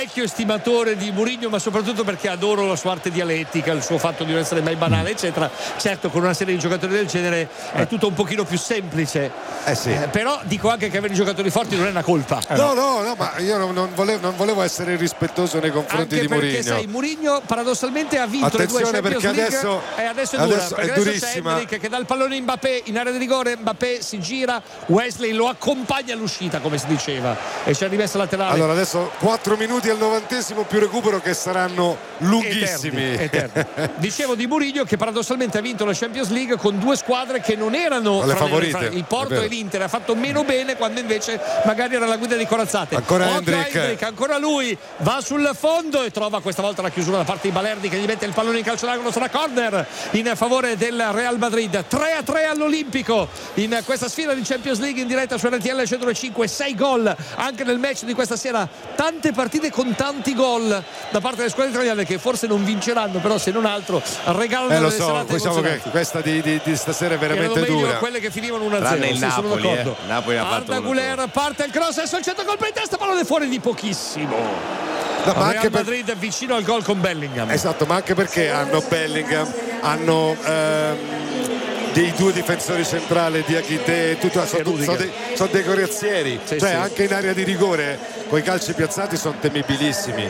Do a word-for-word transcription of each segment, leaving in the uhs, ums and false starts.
vecchio estimatore di Mourinho, ma soprattutto perché adoro la sua arte dialettica, il suo fatto di non essere mai banale, eccetera. Certo, con una serie di giocatori del genere è tutto un pochino più semplice. Eh sì. Eh, però dico anche che avere i giocatori forti non è una colpa. Eh no, no, no, ma io non, non, volevo, non volevo essere irrispettoso nei confronti anche di Mourinho. Perché sai, Mourinho paradossalmente ha vinto Attenzione, le due Champions perché League adesso, e adesso è dura, adesso perché è adesso durissima. c'è Endrick che dà il pallone in Mbappé in area di rigore, Mbappé si gira, Wesley lo accompagna all'uscita, come si diceva, e c'è rimessa laterale. Allora adesso quattro minuti al novantesimo più recupero che saranno lunghissimi. Eterni, eterni. Dicevo di Mourinho che paradossalmente ha vinto la Champions League con due squadre che non erano le fra favorite, fra il Porto e l'Inter, ha fatto meno bene quando invece magari era la guida di corazzate. Ancora Occhio Endrick. Endrick, ancora lui va sul fondo e trova questa volta la chiusura da parte di Balerdi che gli mette il pallone in calcio d'angolo, sarà corner in favore del Real Madrid. Tre a tre all'Olimpico in questa sfida di Champions League in diretta su R T L centocinque. Sei gol anche nel match di questa sera, tante partite con tanti gol da parte delle squadre italiane che forse non vinceranno, però se non altro regalano eh lo delle so, serate diciamo che emozionanti. questa di, di, di stasera è veramente erano meglio dura, quelle che finivano uno a zero. Tranne il sì, Napoli, sono d'accordo. eh. Napoli ha fatto Arda uno Güler parte il cross, adesso il centro colpo in testa, pallone fuori di pochissimo. no, ma Real anche per... Madrid vicino al gol con Bellingham. esatto, ma anche perché hanno Bellingham, hanno ehm, dei due difensori centrali, Diakité, tutto, sono, sono, Rudiger. dei, sono dei corazzieri, Sì, cioè sì. anche in area di rigore con i calci piazzati sono temibilissimi.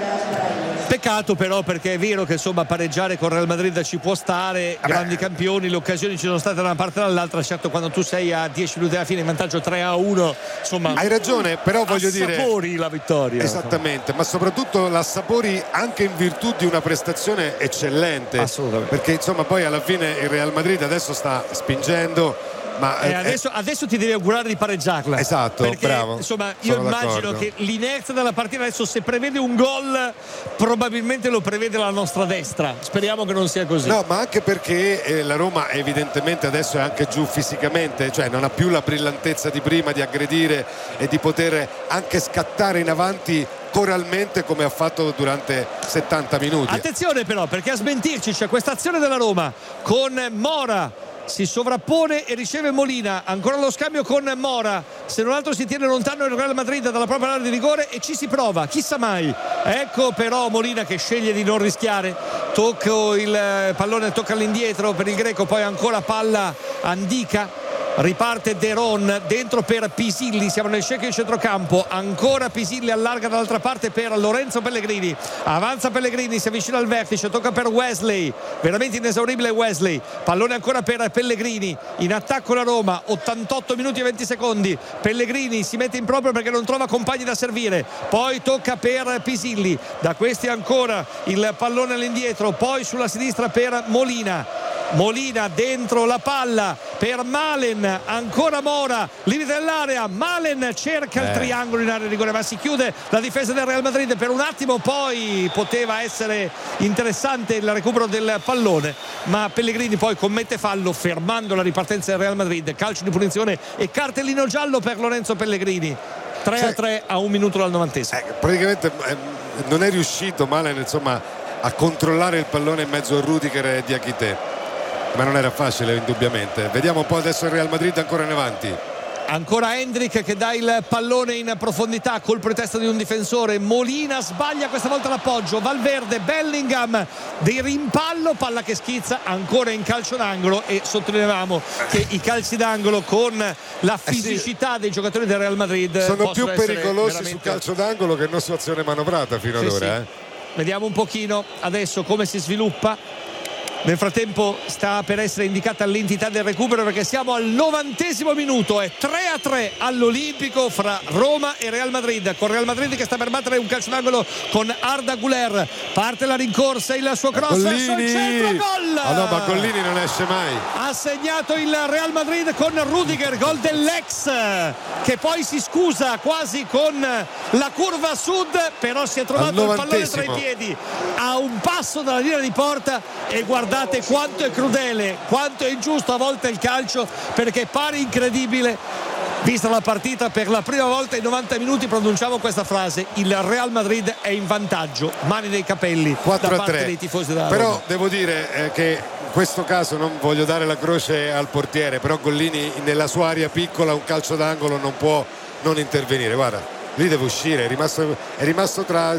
Peccato però, perché è vero che insomma pareggiare con Real Madrid ci può stare, grandi campioni, le occasioni ci sono state da una parte e dall'altra. Certo, quando tu sei a dieci minuti alla fine in vantaggio tre a uno, insomma Hai ragione, però voglio dire, assapori la vittoria. esattamente, ma soprattutto l'assapori anche in virtù di una prestazione eccellente. Assolutamente. Perché insomma poi alla fine il Real Madrid adesso sta spingendo, ma E eh, adesso, adesso ti devi augurare di pareggiarla. Esatto, perché, bravo. Insomma, io Sono immagino d'accordo. che l'inerzia della partita adesso, se prevede un gol, probabilmente lo prevede la nostra destra. Speriamo che non sia così. no, ma anche perché eh, la Roma evidentemente adesso è anche giù fisicamente, cioè non ha più la brillantezza di prima di aggredire e di poter anche scattare in avanti coralmente come ha fatto durante settanta minuti. Attenzione però, perché a smentirci c'è questa azione della Roma con Mora, si sovrappone e riceve Molina, ancora lo scambio con Mora, se non altro si tiene lontano il Real Madrid dalla propria area di rigore e ci si prova, chissà mai. Ecco però Molina che sceglie di non rischiare, tocco il pallone, tocca all'indietro per il greco, poi ancora palla Andika, riparte De Ron dentro per Pisilli, siamo nel scecchio di centrocampo, ancora Pisilli allarga dall'altra parte per Lorenzo Pellegrini, avanza Pellegrini, si avvicina al vertice, tocca per Wesley, veramente inesauribile Wesley, pallone ancora per Pellegrini, in attacco la Roma, ottantotto minuti e venti secondi, Pellegrini si mette in proprio perché non trova compagni da servire, poi tocca per Pisilli, da questi ancora il pallone all'indietro, poi sulla sinistra per Molina, Molina dentro la palla per Malen, ancora Mora, limite dell'area, Malen cerca il eh. triangolo in area di rigore, ma si chiude la difesa del Real Madrid per un attimo, poi poteva essere interessante il recupero del pallone, ma Pellegrini poi commette fallo fermando la ripartenza del Real Madrid, calcio di punizione e cartellino giallo per Lorenzo Pellegrini. tre a tre a un minuto dal novantesimo. Eh, praticamente eh, non è riuscito Malen insomma a controllare il pallone in mezzo a Rudiger e Diakité, ma non era facile indubbiamente. Vediamo un po' adesso il Real Madrid ancora in avanti. Ancora Endrick che dà il pallone in profondità, colpo di testa di un difensore, Molina sbaglia questa volta l'appoggio, Valverde, Bellingham di rimpallo, palla che schizza ancora in calcio d'angolo, e sottolineavamo che i calci d'angolo con la fisicità dei giocatori del Real Madrid sono più essere pericolosi veramente... sul calcio d'angolo che non su azione manovrata fino Sì, ad ora. sì. Eh. Vediamo un pochino adesso come si sviluppa. Nel frattempo sta per essere indicata l'entità del recupero, perché siamo al novantesimo minuto, è tre a tre all'Olimpico fra Roma e Real Madrid, con Real Madrid che sta per battere un calcio d'angolo con Arda Güler, parte la rincorsa, il suo cross verso il centro, gol! Oh no, ma Gollini non esce mai. Ha segnato il Real Madrid con Rudiger, gol dell'ex, che poi si scusa quasi con la curva sud, però si è trovato il pallone tra i piedi a un passo dalla linea di porta. E guardate quanto è crudele, quanto è ingiusto a volte il calcio, perché pare incredibile. Vista la partita, per la prima volta in novanta minuti pronunciamo questa frase: il Real Madrid è in vantaggio, mani nei capelli quattro da a parte tre. dei tifosi della Però Roma. devo dire eh, che in questo caso non voglio dare la croce al portiere, però Gollini nella sua area piccola un calcio d'angolo non può non intervenire. Guarda, lì deve uscire, è rimasto, è rimasto tra